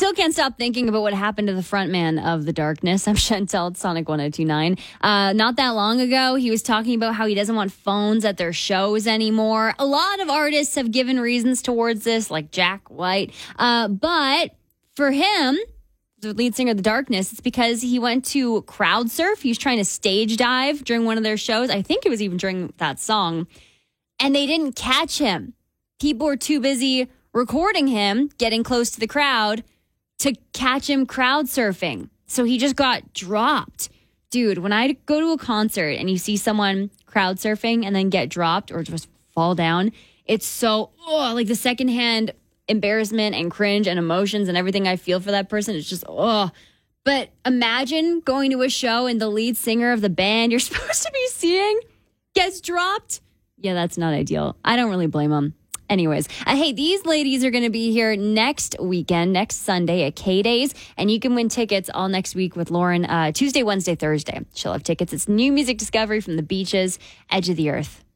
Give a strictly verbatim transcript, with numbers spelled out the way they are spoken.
still can't stop thinking about what happened to the frontman of The Darkness. I'm Chantel at Sonic one oh two point nine. Uh, not that long ago, he was talking about how he doesn't want phones at their shows anymore. A lot of artists have given reasons towards this, like Jack White. Uh, but for him, the lead singer of The Darkness, it's because he went to crowd surf. He was trying to stage dive during one of their shows. I think it was even during that song. And they didn't catch him. People were too busy recording him, getting close to the crowd, to catch him crowd surfing. So he just got dropped. Dude, when I go to a concert and you see someone crowd surfing and then get dropped or just fall down, it's so, oh, like the secondhand embarrassment and cringe and emotions and everything I feel for that person. It's just, oh. But imagine going to a show and the lead singer of the band you're supposed to be seeing gets dropped. Yeah, that's not ideal. I don't really blame them. Anyways, uh, hey, these ladies are going to be here next weekend, next Sunday at K-Days, and you can win tickets all next week with Lauren uh, Tuesday, Wednesday, Thursday. She'll have tickets. It's new music discovery from the beaches, edge of the earth.